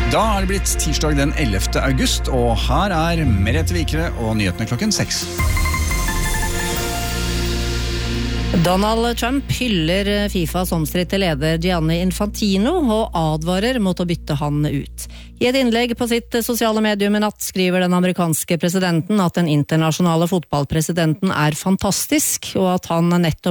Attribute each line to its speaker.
Speaker 1: Da har det blitt tirsdag den 11. august, og her Merete Vikre og nyhetene klokken 6.
Speaker 2: Donald Trump hyller FIFAs omstridte leder Gianni Infantino og advarer mot å bytte han ut. I et innlegg på sitt sosiale medium i natt skriver den amerikanske presidenten at den internasjonale fotballpresidenten fantastisk, og at han nettopp